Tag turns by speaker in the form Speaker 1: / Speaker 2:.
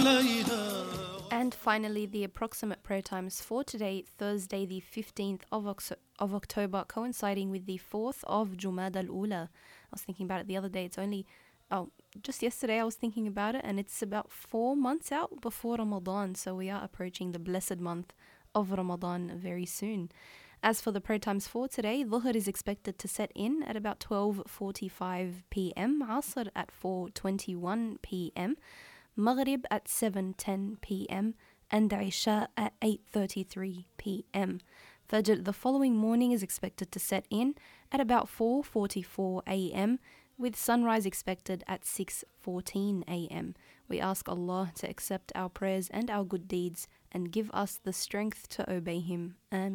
Speaker 1: And finally, the approximate prayer times for today, Thursday, the 15th of October, coinciding with the 4th of Jumad al-Ula. I was thinking about it the other day. It's only, just yesterday I was thinking about it, and it's about 4 months out before Ramadan. So we are approaching the blessed month of Ramadan very soon. As for the prayer times for today, Dhuhr is expected to set in at about 12:45 p.m., Asr at 4:21 p.m., Maghrib at 7:10 p.m. and Isha at 8:33 p.m. Fajr the following morning is expected to set in at about 4:44 a.m. with sunrise expected at 6:14 a.m. We ask Allah to accept our prayers and our good deeds and give us the strength to obey Him. Ameen.